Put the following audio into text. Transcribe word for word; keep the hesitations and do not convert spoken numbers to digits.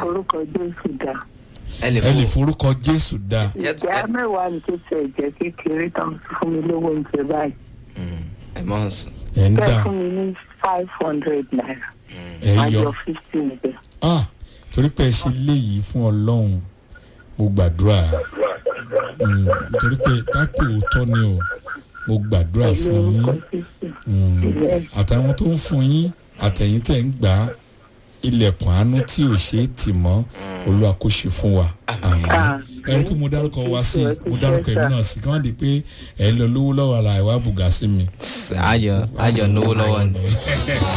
forúkọ Jésù dá. ẹ lè ẹ lè forúkọ Jésù dá. ìjà mẹ́wàá ní tó ṣe ẹ̀jẹ̀ kékeré tán fún mi lówó oúnjẹ báyìí. ẹ mọ̀ ọ́n. ẹ̀ ń bẹ́ẹ̀ dá fún mi ní five hundred naira. ẹ̀ máa ń yọ. yọ fifty níbẹ̀. ah torí pé ẹ ṣe léyìí fún Ọlọ́run mo gbàdúrà mm, torí pé kápẹ́ òótọ́ ni o mo gbàdúrà pẹ̀lú fún yín orúkọ Jésù. mm, àtàwọn tó ń fún yín àtẹ̀yìn tẹ̀ ń gbà á ilẹ̀kùn àánú tí ò ṣe é tì mọ́ Olúwa kó ṣe fún wa. àmín. ẹ rí i pé mo dárúkọ wá sí i mo dárúkọ èmi náà sí i kí wọ́n di pé ẹ lọ lówó lọ́wọ́ ara ẹ̀ wá bùgà sí mi. ayọ̀ ayọ̀ náwó lọ́wọ́ ni.